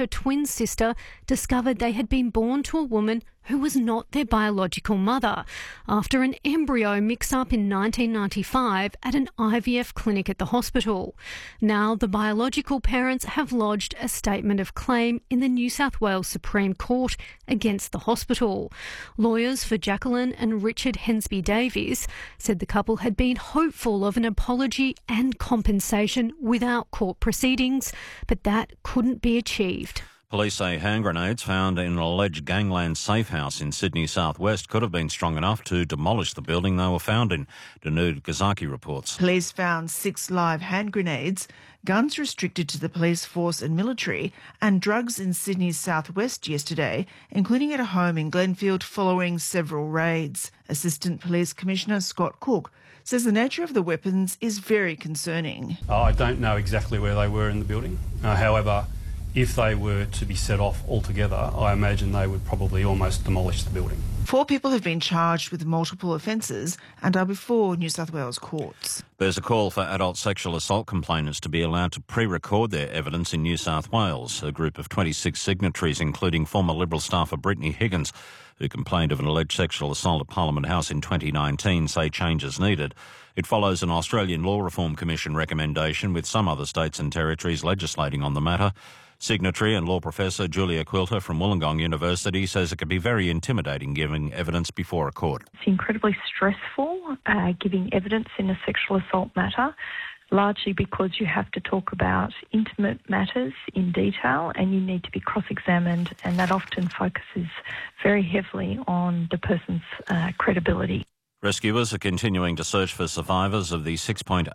her twin sister discovered they had been born to a woman who was not their biological mother after an embryo mix-up in 1995 at an IVF clinic at the hospital. Now the biological parents have lodged a statement of claim in the New South Wales Supreme Court against the hospital. Lawyers for Jacqueline and Richard Hensby Davies said the couple had been hopeful of an apology and compensation without court proceedings, but that couldn't be achieved. Police say hand grenades found in an alleged gangland safe house in Sydney southwest could have been strong enough to demolish the building they were found in. Danude Gazaki reports. Police found 6 live hand grenades, guns restricted to the police force and military, and drugs in Sydney's southwest yesterday, including at a home in Glenfield following several raids. Assistant Police Commissioner Scott Cook says the nature of the weapons is very concerning. I don't know exactly where they were in the building. However, if they were to be set off altogether, I imagine they would probably almost demolish the building. 4 people have been charged with multiple offences and are before New South Wales courts. There's a call for adult sexual assault complainants to be allowed to pre-record their evidence in New South Wales. A group of 26 signatories, including former Liberal staffer Brittany Higgins, who complained of an alleged sexual assault at Parliament House in 2019, say change is needed. It follows an Australian Law Reform Commission recommendation, with some other states and territories legislating on the matter. Signatory and law professor Julia Quilter from Wollongong University says it can be very intimidating giving evidence before a court. It's incredibly stressful giving evidence in a sexual assault matter, largely because you have to talk about intimate matters in detail and you need to be cross-examined, and that often focuses very heavily on the person's credibility. Rescuers are continuing to search for survivors of the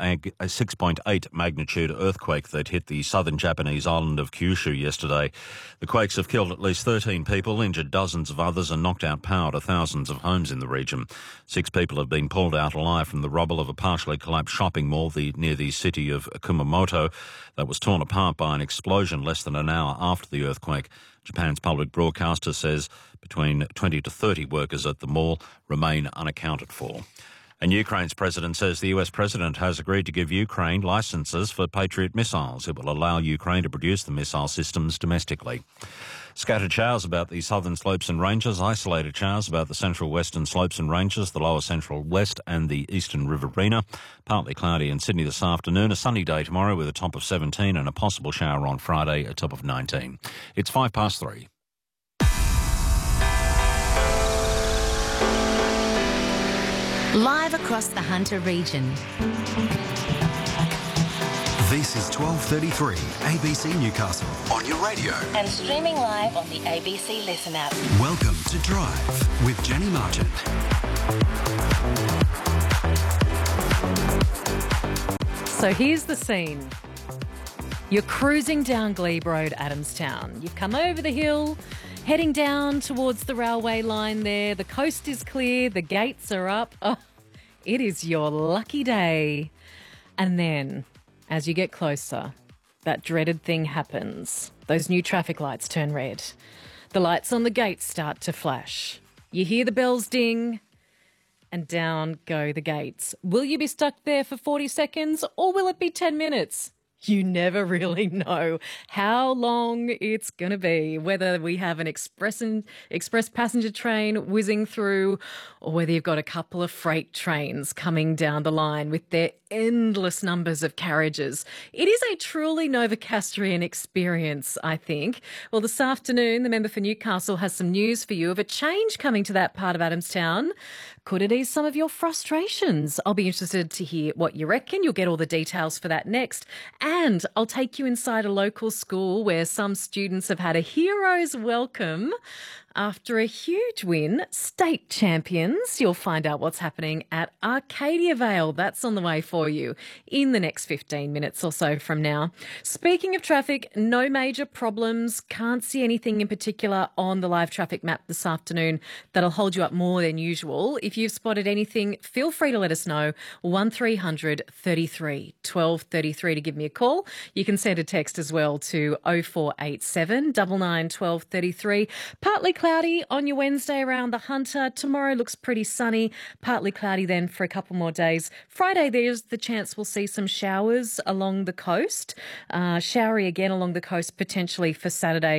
6.8 magnitude earthquake that hit the southern Japanese island of Kyushu yesterday. The quakes have killed at least 13 people, injured dozens of others and knocked out power to thousands of homes in the region. 6 people have been pulled out alive from the rubble of a partially collapsed shopping mall near the city of Kumamoto that was torn apart by an explosion less than an hour after the earthquake. Japan's public broadcaster says between 20 to 30 workers at the mall remain unaccounted for. And Ukraine's president says the US president has agreed to give Ukraine licenses for Patriot missiles. It will allow Ukraine to produce the missile systems domestically. Scattered showers about the southern slopes and ranges, isolated showers about the central western slopes and ranges, the lower central west and the eastern Riverina. Partly cloudy in Sydney this afternoon. A sunny day tomorrow with a top of 17 and a possible shower on Friday, a top of 19. It's 3:05. Live across the Hunter region. This is 12:33 ABC Newcastle on your radio. And streaming live on the ABC Listen app. Welcome to Drive with Jenny Marchant. So here's the scene. You're cruising down Glebe Road, Adamstown. You've come over the hill, heading down towards the railway line there. The coast is clear, the gates are up. Oh, it is your lucky day. And then, as you get closer, that dreaded thing happens. Those new traffic lights turn red. The lights on the gates start to flash. You hear the bells ding, and down go the gates. Will you be stuck there for 40 seconds or will it be 10 minutes? You never really know how long it's going to be, whether we have an express passenger train whizzing through or whether you've got a couple of freight trains coming down the line with their endless numbers of carriages. It is a truly Novocastrian experience, I think. Well, this afternoon, the member for Newcastle has some news for you of a change coming to that part of Adamstown. Could it ease some of your frustrations? I'll be interested to hear what you reckon. You'll get all the details for that next. And I'll take you inside a local school where some students have had a hero's welcome after a huge win, state champions. You'll find out what's happening at Arcadia Vale. That's on the way for you in the next 15 minutes or so from now. Speaking of traffic, no major problems. Can't see anything in particular on the live traffic map this afternoon that'll hold you up more than usual. If you've spotted anything, feel free to let us know. 1300 33 1233 to give me a call. You can send a text as well to 0487 99 1233. Partly cloudy on your Wednesday around the Hunter. Tomorrow looks pretty sunny. Partly cloudy then for a couple more days. Friday, there's the chance we'll see some showers along the coast. Showery again along the coast potentially for Saturday.